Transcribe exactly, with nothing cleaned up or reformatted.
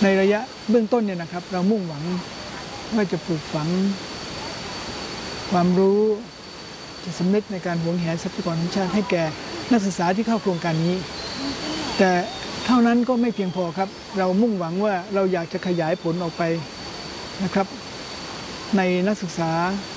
ในระยะเบื้องต้นเนี่ยนะครับเรามุ่งหวังว่าจะปลูกฝังความรู้จิตสำนึกในการหวงแหนทรัพยากรธรรมชาติให้แก่นักศึกษาที่เข้าโครงการนี้แต่เท่านั้นก็ไม่เพียงพอครับเรามุ่งหวังว่าเราอยากจะขยายผลออกไปนะครับในนักศึกษา